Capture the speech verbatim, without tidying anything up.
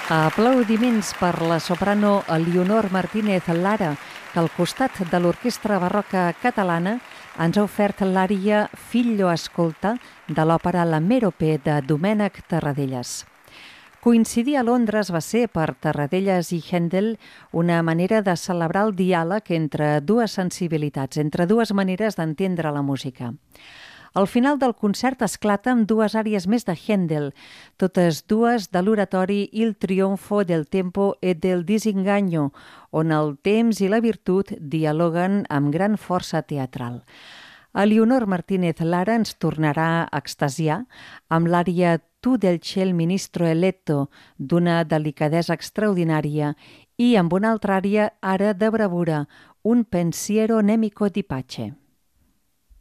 Aplaudiments per la soprano Elionor Martínez Lara, que al costat de l'Orquestra Barroca Catalana ens ha ofert l'ària Figlio ascolta de l'òpera La Merope de Domènec Terradellas. Coincidir a Londres va ser per Terradellas i Händel una manera de celebrar el diàleg entre dues sensibilitats, entre dues maneres d'entendre la música. Al final del concert esclata amb dues àries més de Händel, totes dues de l'oratori Il trionfo del tempo e del disinganyo, on el temps i la virtut dialoguen amb gran força teatral. Elionor Martínez Lara ens tornarà a extasiar amb l'ària Tu del ciel ministro eletto, d'una delicadesa extraordinària, i amb una altra ària ara de bravura, Un pensiero nemico di pace.